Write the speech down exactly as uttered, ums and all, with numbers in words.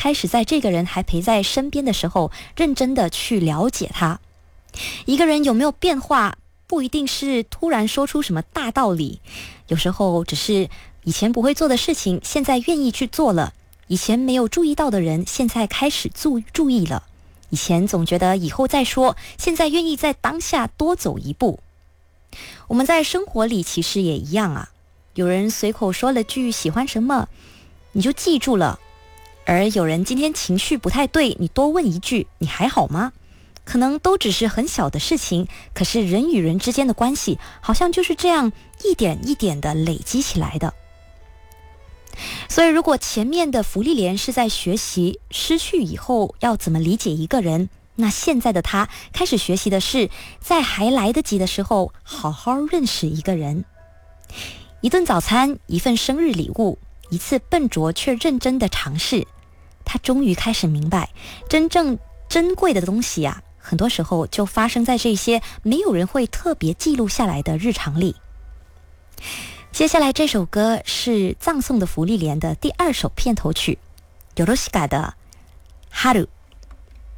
开始在这个人还陪在身边的时候，认真的去了解他。一个人有没有变化，不一定是突然说出什么大道理，有时候只是以前不会做的事情，现在愿意去做了；以前没有注意到的人，现在开始注注意了；以前总觉得以后再说，现在愿意在当下多走一步。我们在生活里其实也一样啊，有人随口说了句喜欢什么，你就记住了；而有人今天情绪不太对，你多问一句你还好吗？可能都只是很小的事情，可是人与人之间的关系好像就是这样一点一点的累积起来的。所以如果前面的芙莉莲是在学习失去以后要怎么理解一个人，那现在的他开始学习的是在还来得及的时候好好认识一个人。一顿早餐，一份生日礼物，一次笨拙却认真的尝试，他终于开始明白，真正珍贵的东西啊，很多时候就发生在这些没有人会特别记录下来的日常里。接下来这首歌是葬送的芙莉莲的第二首片头曲，Yorushika的《春》。